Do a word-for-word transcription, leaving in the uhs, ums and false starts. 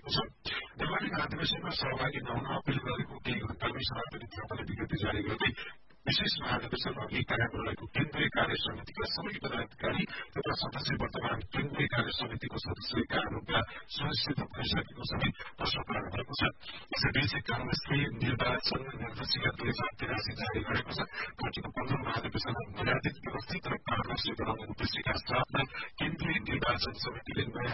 गरिएको छ। निर्वाचन अधिवेशनमा सहभागी नहुन अपील गरेको केही घण्टामै सभापति थापाले विज्ञप्ति जारी गर्दै विशेष महाधिवेशन अघि कायम रहेको केन्द्रीय कार्य समितिका सबै पदाधिकारी तथा सदस्य वर्तमान केन्द्रीय कार्य समितिको सदस्यका रूपमा सुनिश्चित भइसकेको सबै प्रश्न पार्नु भएको छ। यसैबीच कांग्रेसले निर्वाचन निर्देशिका दुई हजार तिरासी जारी गरेको छ। पार्टीको पन्ध्र महाधिवेशनमा मर्यादित व्यवस्थित र पारदर्शी बनाउने उद्देश्यका साथमा केन्द्रीय निर्वाचन समितिले नयाँ